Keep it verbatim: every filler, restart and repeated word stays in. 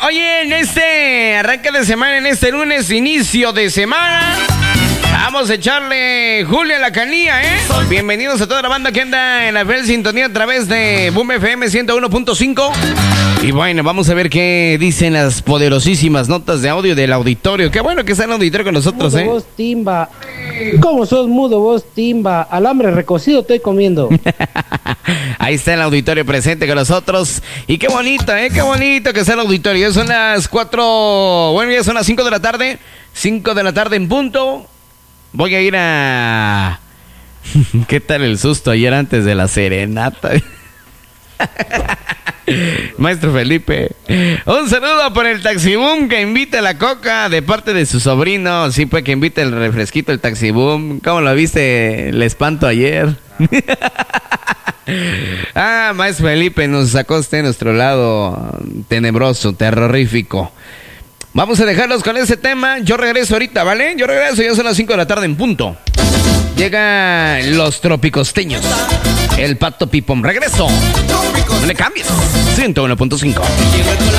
Oye, en este arranque de semana, en este lunes, inicio de semana, vamos a echarle Julio a la canilla, ¿eh? Bienvenidos a toda la banda que anda en la fiel sintonía a través de Boom F M ciento uno punto cinco. Y bueno, vamos a ver qué dicen las poderosísimas notas de audio del auditorio. Qué bueno que está el auditorio con nosotros, mudo ¿eh? Vos, Timba. ¿Cómo sos mudo vos, Timba? Alambre recocido estoy comiendo. Ahí está el auditorio presente con nosotros. Y qué bonito, ¿eh? Qué bonito que está el auditorio. Ya son las cuatro... Bueno, ya son las cinco de la tarde. cinco de la tarde en punto. Voy a ir a... ¿Qué tal el susto ayer antes de la serenata? Maestro Felipe, un saludo por el Taxiboom que invita a la coca de parte de su sobrino. Sí, pues que invita el refresquito el Taxiboom. ¿Cómo lo viste el espanto ayer? Ah, Maestro Felipe nos sacó usted de nuestro lado tenebroso, terrorífico. Vamos a dejarlos con ese tema. Yo regreso ahorita, ¿vale? Yo regreso, ya son las cinco de la tarde en punto. Llegan los tropicosteños. El Pato Pipom. Regreso. No le cambies. ciento uno punto cinco.